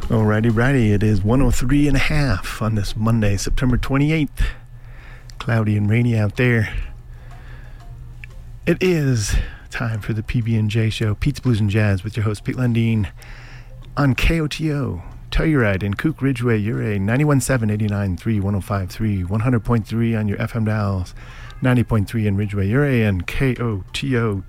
Alrighty, it is 103.5 on this Monday, September 28th. Cloudy and rainy out there. It is time for the PB&J show, Pete's Blues and Jazz, with your host Pete Lundeen on KOTO, Telluride in Cook Ridgeway, Uray, 91.7, 89.3, 105.3, 100.3 on your FM dials, 90.3 in Ridgeway, Uray, and KOTO.org.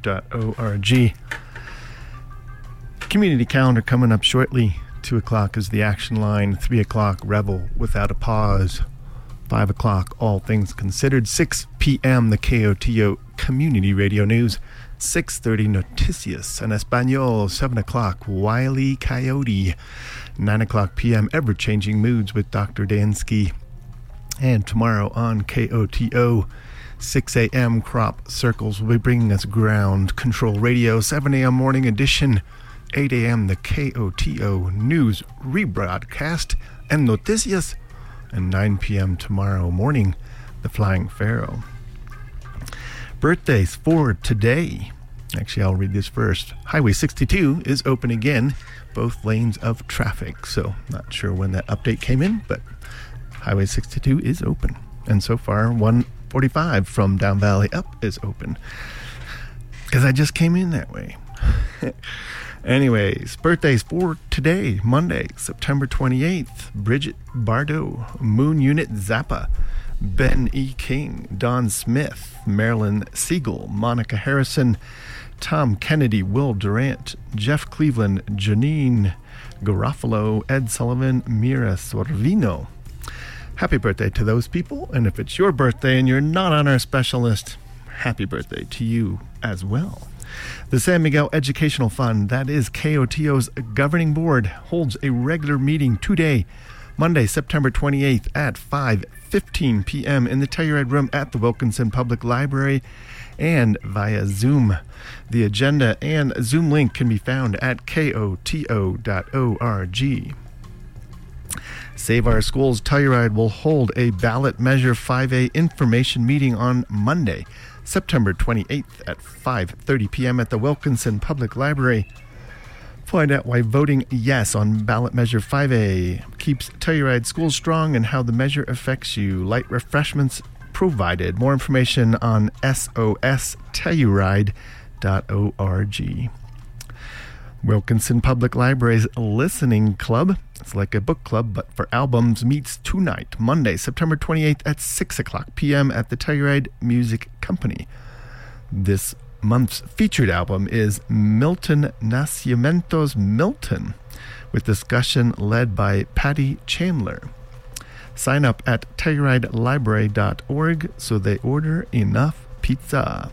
Community calendar coming up shortly. 2 o'clock is the action line. 3 o'clock, Revel Without a Pause. 5 o'clock, All Things Considered. 6 p.m., the KOTO Community Radio News. 6:30, Noticias en Español. 7 o'clock, Wile E. Coyote. 9 o'clock p.m., Ever-Changing Moods with Dr. Dansky. And tomorrow on KOTO, 6 a.m., Crop Circles will be bringing us Ground Control Radio. 7 a.m. Morning Edition. 8 a.m. the KOTO News rebroadcast and Noticias, and 9 p.m. tomorrow morning, the Flying Pharaoh. Birthdays for today. Actually, I'll read this first. Highway 62 is open again, both lanes of traffic. So, not sure when that update came in, but Highway 62 is open. And so far, 145 from Down Valley up is open. Because I just came in that way. Anyways, birthdays for today, Monday, September 28th. Bridget Bardot, Moon Unit Zappa, Ben E. King, Don Smith, Marilyn Siegel, Monica Harrison, Tom Kennedy, Will Durant, Jeff Cleveland, Janine Garofalo, Ed Sullivan, Mira Sorvino. Happy birthday to those people, and if it's your birthday and you're not on our special list, happy birthday to you as well. The San Miguel Educational Fund, that is KOTO's governing board, holds a regular meeting today, Monday, September 28th at 5:15 p.m. in the Telluride Room at the Wilkinson Public Library and via Zoom. The agenda and Zoom link can be found at KOTO.org. Save Our Schools Telluride will hold a ballot measure 5A information meeting on Monday, September 28th at 5:30 p.m. at the Wilkinson Public Library. Find out why voting yes on ballot measure 5A keeps Telluride schools strong and how the measure affects you. Light refreshments provided. More information on sostelluride.org. Wilkinson Public Library's Listening Club, it's like a book club but for albums, meets tonight, Monday, September 28th at 6 o'clock p.m. at the Telluride Music Company. This month's featured album is Milton Nascimento's Milton, with discussion led by Patty Chandler. Sign up at TellurideLibrary.org so they order enough pizza.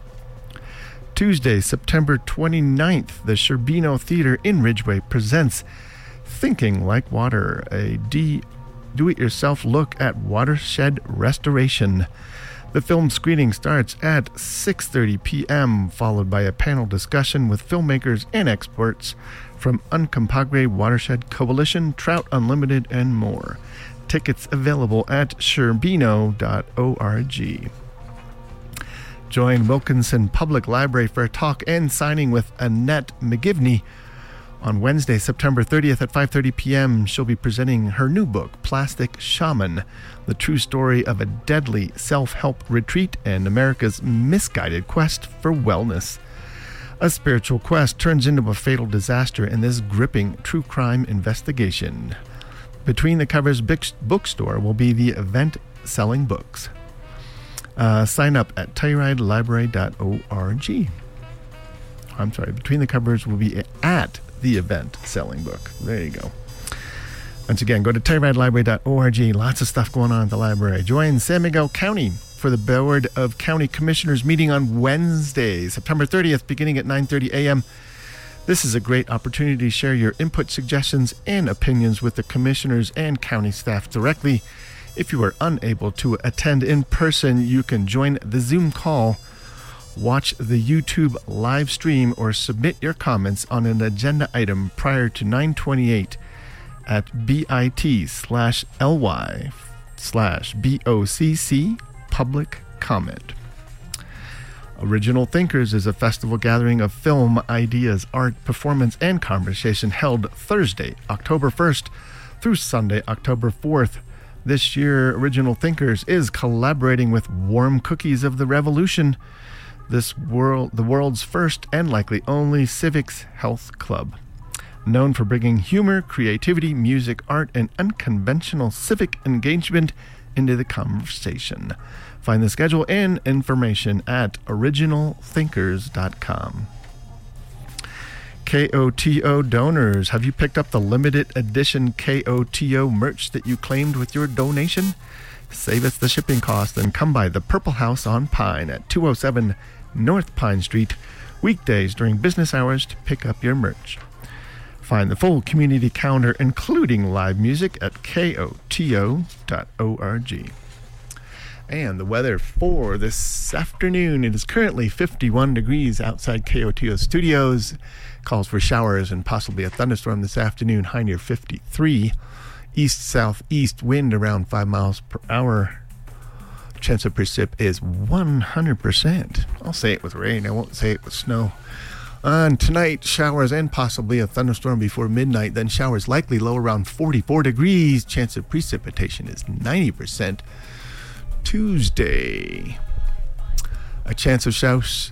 Tuesday, September 29th, the Sherbino Theater in Ridgeway presents Thinking Like Water, a do-it-yourself look at watershed restoration. The film screening starts at 6:30 p.m., followed by a panel discussion with filmmakers and experts from Uncompahgre Watershed Coalition, Trout Unlimited, and more. Tickets available at sherbino.org. Join Wilkinson Public Library for a talk and signing with Annette McGivney. On Wednesday, September 30th at 5:30 p.m., she'll be presenting her new book, Plastic Shaman, the true story of a deadly self-help retreat and America's misguided quest for wellness. A spiritual quest turns into a fatal disaster in this gripping true crime investigation. Between the Covers bookstore will be the event selling books. Sign up at TellurideLibrary.org. I'm sorry, Between the Covers will be at the event selling book. There you go. Once again, go to TellurideLibrary.org. Lots of stuff going on at the library. Join San Miguel County for the Board of County Commissioners meeting on Wednesday, September 30th, beginning at 9:30 a.m. This is a great opportunity to share your input, suggestions, and opinions with the commissioners and county staff directly. If you are unable to attend in person, you can join the Zoom call, watch the YouTube live stream, or submit your comments on an agenda item prior to 9:28 at bit.ly/BOCC public comment. Original Thinkers is a festival gathering of film, ideas, art, performance, and conversation held Thursday, October 1st through Sunday, October 4th. This year, Original Thinkers is collaborating with Warm Cookies of the Revolution, the world's first and likely only civics health club. Known for bringing humor, creativity, music, art, and unconventional civic engagement into the conversation. Find the schedule and information at originalthinkers.com. KOTO donors, have you picked up the limited edition KOTO merch that you claimed with your donation? Save us the shipping cost and come by the Purple House on Pine at 207 North Pine Street, weekdays during business hours to pick up your merch. Find the full community calendar, including live music, at koto.org. And the weather for this afternoon, it is currently 51 degrees outside KOTO Studios. Calls for showers and possibly a thunderstorm this afternoon, high near 53. East-southeast wind around 5 miles per hour. Chance of precip is 100%. I'll say it with rain, I won't say it with snow. On tonight, showers and possibly a thunderstorm before midnight, then showers likely low around 44 degrees. Chance of precipitation is 90%. Tuesday, a chance of showers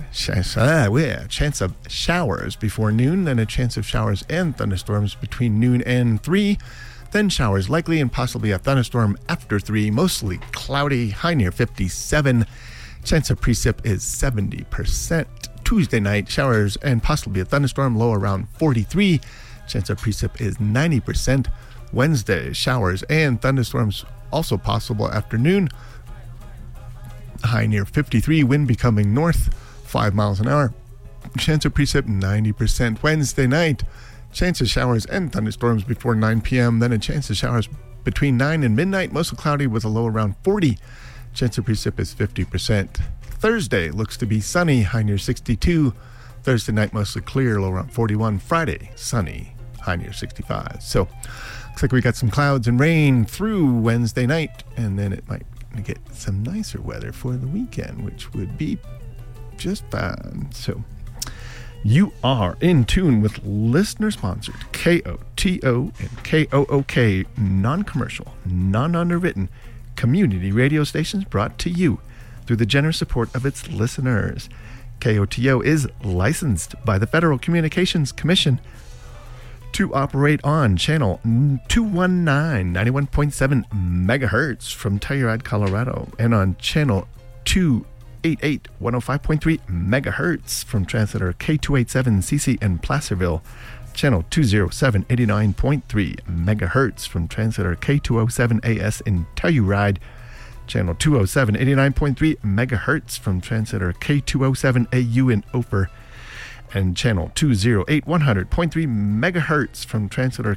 before noon, then a chance of showers and thunderstorms between noon and 3. Then showers likely and possibly a thunderstorm after 3, mostly cloudy, high near 57. Chance of precip is 70%. Tuesday night, showers and possibly a thunderstorm, low around 43. Chance of precip is 90%. Wednesday, showers and thunderstorms also possible afternoon, high near 53. Wind becoming north, 5 miles an hour. Chance of precip 90%. Wednesday night, chance of showers and thunderstorms before 9 p.m. Then a chance of showers between 9 and midnight, mostly cloudy with a low around 40. Chance of precip is 50%. Thursday looks to be sunny, high near 62. Thursday night mostly clear, low around 41. Friday, sunny, high near 65. So looks like we got some clouds and rain through Wednesday night, and then it might get some nicer weather for the weekend, which would be just fine. So you are in tune with listener-sponsored KOTO and KOOK non-commercial, non-underwritten community radio stations brought to you through the generous support of its listeners. KOTO is licensed by the Federal Communications Commission to operate on channel 219, 91.7 megahertz from Telluride, Colorado, and on channel 288, 105.3 megahertz from transmitter K287CC in Placerville, channel 207, 89.3 megahertz from transmitter K207AS in Telluride, channel 207, 89.3 megahertz from transmitter K207AU in Ophir, and channel 208, 100.3 megahertz from transmitter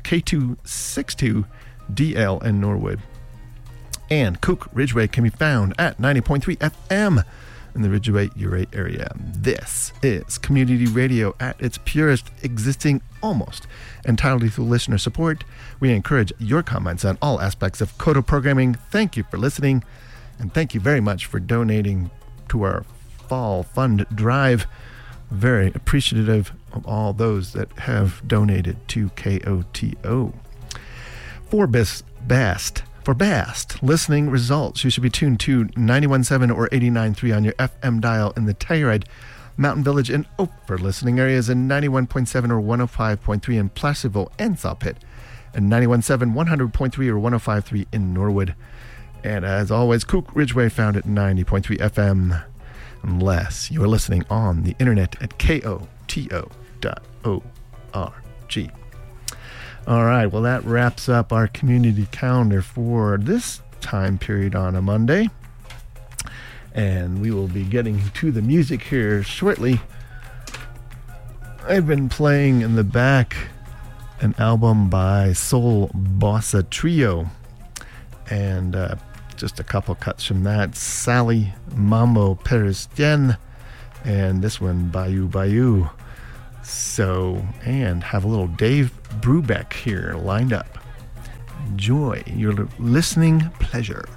K262DL in Norwood. And Cook Ridgeway can be found at 90.3 FM in the Ridgeway-Ouray area. This is community radio at its purest, existing almost entirely through listener support. We encourage your comments on all aspects of KOTO programming. Thank you for listening, and thank you very much for donating to our fall fund drive. Very appreciative of all those that have donated to KOTO. For best listening results, you should be tuned to 91.7 or 89.3 on your FM dial in the Telluride, Mountain Village, and Ophir listening areas, and 91.7 or 105.3 in Placerville and Sawpit, and 91.7, 100.3 or 105.3 in Norwood. And as always, Cook Ridgeway found at 90.3 FM, unless you are listening on the internet at koto.org. All right, well, that wraps up our community calendar for this time period on a Monday. And we will be getting to the music here shortly. I've been playing in the back an album by Soul Bossa Trio. And just a couple cuts from that. Sally Mambo Peristien, and this one, Bayou Bayou. So, and have a little Dave Brubeck here lined up. Enjoy your listening pleasure.